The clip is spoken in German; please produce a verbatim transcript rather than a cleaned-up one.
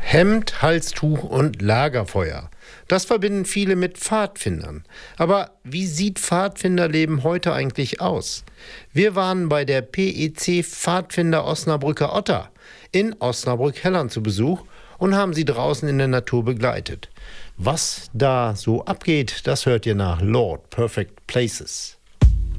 Hemd, Halstuch und Lagerfeuer. Das verbinden viele mit Pfadfindern. Aber wie sieht Pfadfinderleben heute eigentlich aus? Wir waren bei der P E C Pfadfinder Osnabrücker Otter in Osnabrück-Hellern zu Besuch und haben sie draußen in der Natur begleitet. Was da so abgeht, das hört ihr nach Lord Perfect Places.